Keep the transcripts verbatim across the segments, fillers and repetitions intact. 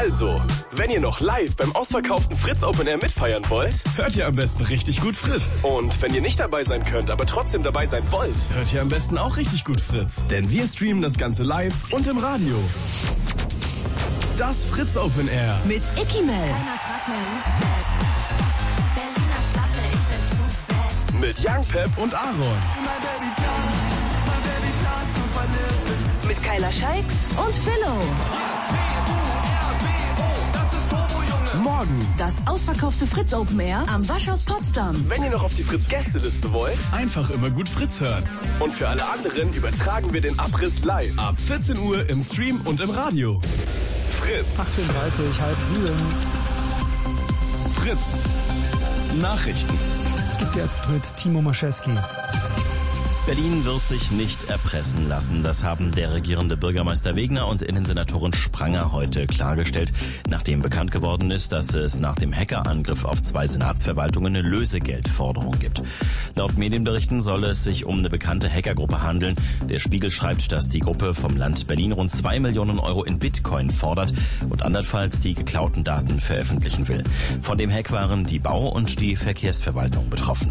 Also, wenn ihr noch live beim ausverkauften Fritz Open Air mitfeiern wollt, hört ihr am besten richtig gut Fritz. Und wenn ihr nicht dabei sein könnt, aber trotzdem dabei sein wollt, hört ihr am besten auch richtig gut Fritz. Denn wir streamen das Ganze live und im Radio. Das Fritz Open Air. Mit Ikimel. Mit Young Pep und Aaron. Mit Kyla Scheiks und Philo. Morgen das ausverkaufte Fritz Open Air am Waschhaus Potsdam. Wenn ihr noch auf die Fritz-Gästeliste wollt, einfach immer gut Fritz hören. Und für alle anderen übertragen wir den Abriss live. Ab vierzehn Uhr im Stream und im Radio. Fritz. achtzehn Uhr dreißig, halb sieben. Fritz. Nachrichten. Geht's jetzt mit Timo Maschewski. Berlin wird sich nicht erpressen lassen. Das haben der regierende Bürgermeister Wegner und Innensenatorin Spranger heute klargestellt, nachdem bekannt geworden ist, dass es nach dem Hackerangriff auf zwei Senatsverwaltungen eine Lösegeldforderung gibt. Laut Medienberichten soll es sich um eine bekannte Hackergruppe handeln. Der Spiegel schreibt, dass die Gruppe vom Land Berlin rund zwei Millionen Euro in Bitcoin fordert und andernfalls die geklauten Daten veröffentlichen will. Von dem Hack waren die Bau- und die Verkehrsverwaltung betroffen.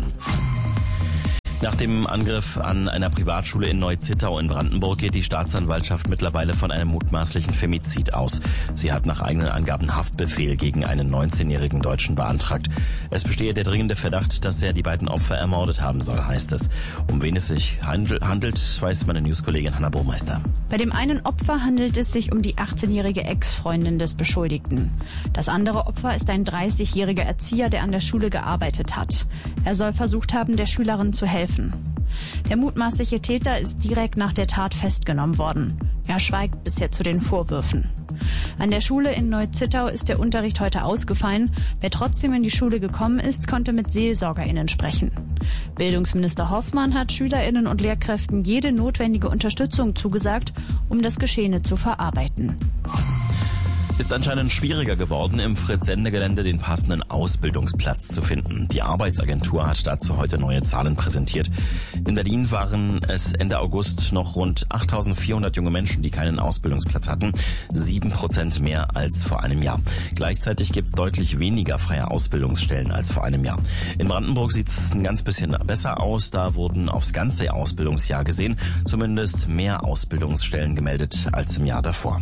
Nach dem Angriff an einer Privatschule in Neu-Zittau in Brandenburg geht die Staatsanwaltschaft mittlerweile von einem mutmaßlichen Femizid aus. Sie hat nach eigenen Angaben Haftbefehl gegen einen neunzehnjährigen Deutschen beantragt. Es bestehe der dringende Verdacht, dass er die beiden Opfer ermordet haben soll, heißt es. Um wen es sich handelt, weiß meine Newskollegin Hanna Burmeister. Bei dem einen Opfer handelt es sich um die achtzehnjährige Ex-Freundin des Beschuldigten. Das andere Opfer ist ein dreißigjähriger Erzieher, der an der Schule gearbeitet hat. Er soll versucht haben, der Schülerin zu helfen. Der mutmaßliche Täter ist direkt nach der Tat festgenommen worden. Er schweigt bisher zu den Vorwürfen. An der Schule in Neu-Zittau ist der Unterricht heute ausgefallen. Wer trotzdem in die Schule gekommen ist, konnte mit SeelsorgerInnen sprechen. Bildungsminister Hoffmann hat SchülerInnen und Lehrkräften jede notwendige Unterstützung zugesagt, um das Geschehene zu verarbeiten. Ist anscheinend schwieriger geworden, im Fritz-Sendegelände den passenden Ausbildungsplatz zu finden. Die Arbeitsagentur hat dazu heute neue Zahlen präsentiert. In Berlin waren es Ende August noch rund achttausendvierhundert junge Menschen, die keinen Ausbildungsplatz hatten. Sieben Prozent mehr als vor einem Jahr. Gleichzeitig gibt es deutlich weniger freie Ausbildungsstellen als vor einem Jahr. In Brandenburg sieht es ein ganz bisschen besser aus. Da wurden aufs ganze Ausbildungsjahr gesehen zumindest mehr Ausbildungsstellen gemeldet als im Jahr davor.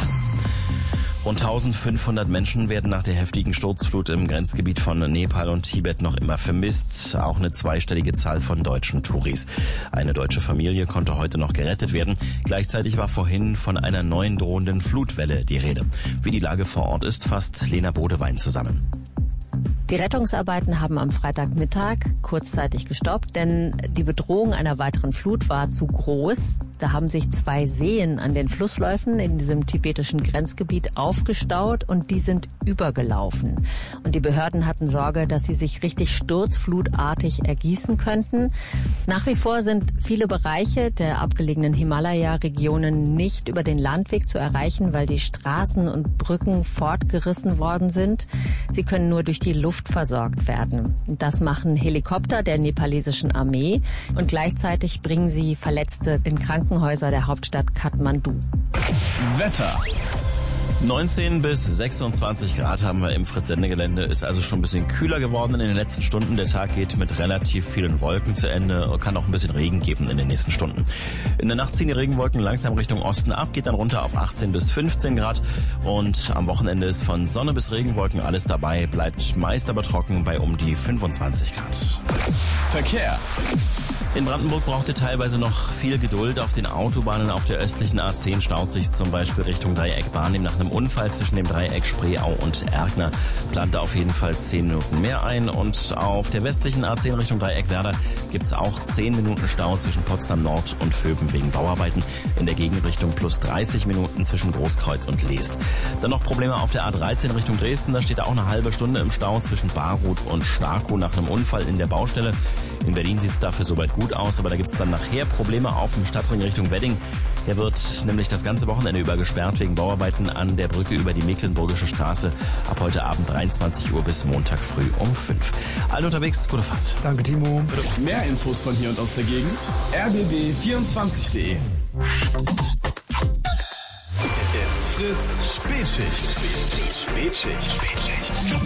Rund eintausendfünfhundert Menschen werden nach der heftigen Sturzflut im Grenzgebiet von Nepal und Tibet noch immer vermisst. Auch eine zweistellige Zahl von deutschen Touris. Eine deutsche Familie konnte heute noch gerettet werden. Gleichzeitig war vorhin von einer neuen drohenden Flutwelle die Rede. Wie die Lage vor Ort ist, fasst Lena Bodewein zusammen. Die Rettungsarbeiten haben am Freitagmittag kurzzeitig gestoppt, denn die Bedrohung einer weiteren Flut war zu groß. Da haben sich zwei Seen an den Flussläufen in diesem tibetischen Grenzgebiet aufgestaut und die sind übergelaufen. Und die Behörden hatten Sorge, dass sie sich richtig sturzflutartig ergießen könnten. Nach wie vor sind viele Bereiche der abgelegenen Himalaya-Regionen nicht über den Landweg zu erreichen, weil die Straßen und Brücken fortgerissen worden sind. Sie können nur durch die Luft versorgt werden. Das machen Helikopter der nepalesischen Armee und gleichzeitig bringen sie Verletzte in Krankenhäuser der Hauptstadt Kathmandu. Wetter. neunzehn bis sechsundzwanzig Grad haben wir im Fritz-Sendegelände. Ist also schon ein bisschen kühler geworden in den letzten Stunden. Der Tag geht mit relativ vielen Wolken zu Ende. Kann auch ein bisschen Regen geben in den nächsten Stunden. In der Nacht ziehen die Regenwolken langsam Richtung Osten ab, geht dann runter auf achtzehn bis fünfzehn Grad. Und am Wochenende ist von Sonne bis Regenwolken alles dabei. Bleibt meist aber trocken bei um die fünfundzwanzig Grad. Verkehr. In Brandenburg braucht ihr teilweise noch viel Geduld. Auf den Autobahnen auf der östlichen A zehn staut sich zum Beispiel Richtung Dreieck Barnim nach einem Unfall zwischen dem Dreieck Spreeau und Erkner. Plant da auf jeden Fall zehn Minuten mehr ein. Und auf der westlichen A zehn Richtung Dreieck Werder gibt's auch zehn Minuten Stau zwischen Potsdam Nord und Vöben wegen Bauarbeiten. In der Gegenrichtung plus dreißig Minuten zwischen Großkreuz und Leest. Dann noch Probleme auf der A dreizehn Richtung Dresden. Da steht auch eine halbe Stunde im Stau zwischen Baruth und Starkow nach einem Unfall in der Baustelle. In Berlin sieht's dafür soweit gut aus, aber da gibt's dann nachher Probleme auf dem Stadtring Richtung Wedding. Der wird nämlich das ganze Wochenende über gesperrt wegen Bauarbeiten an der Brücke über die Mecklenburgische Straße. Ab heute Abend dreiundzwanzig Uhr bis Montag früh um fünf. Alle unterwegs, gute Fahrt. Danke, Timo. Mehr Infos von hier und aus der Gegend. r b b vierundzwanzig punkt de Fritz Spätschicht. Spätschicht. Spätschicht.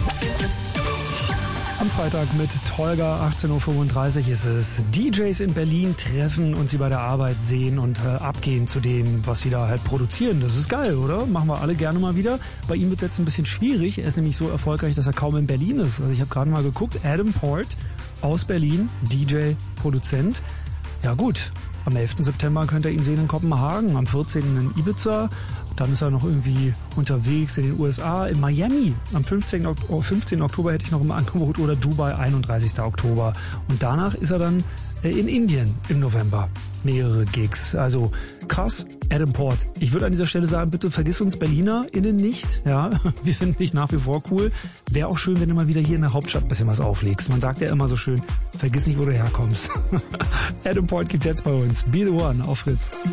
Am Freitag mit Tolga, achtzehn Uhr fünfunddreißig ist es. D Js in Berlin treffen und sie bei der Arbeit sehen und äh, abgehen zu dem, was sie da halt produzieren. Das ist geil, oder? Machen wir alle gerne mal wieder. Bei ihm wird es jetzt ein bisschen schwierig. Er ist nämlich so erfolgreich, dass er kaum in Berlin ist. Also ich habe gerade mal geguckt. Adam Port aus Berlin, D J, Produzent. Ja gut, am elften September könnt ihr ihn sehen in Kopenhagen, am vierzehnten in Ibiza. Dann ist er noch irgendwie unterwegs in den U S A, in Miami. Am fünfzehnten Oktober hätte ich noch im Angebot oder Dubai, einunddreißigsten Oktober. Und danach ist er dann in Indien im November. Mehrere Gigs. Also krass, Adam Port. Ich würde an dieser Stelle sagen, bitte vergiss uns BerlinerInnen nicht. Ja, wir finden dich nach wie vor cool. Wäre auch schön, wenn du mal wieder hier in der Hauptstadt ein bisschen was auflegst. Man sagt ja immer so schön, vergiss nicht, wo du herkommst. Adam Port gibt's jetzt bei uns. Be the One auf Fritz.